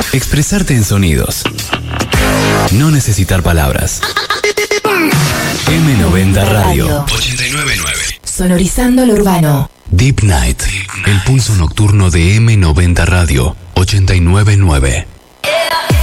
Expresarte en sonidos. No necesitar palabras. M90 Radio 899. Sonorizando lo urbano. Deep Night. El pulso nocturno de M90 Radio 899.